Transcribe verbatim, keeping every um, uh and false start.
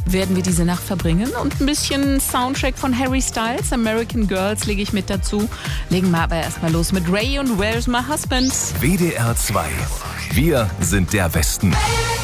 werden wir diese Nacht verbringen. Und ein bisschen Soundtrack von Harry Styles, American Girls, lege ich mit dazu. Legen wir aber erstmal los mit Ray und Where's My Husband. W D R zwei. Wir sind der Westen.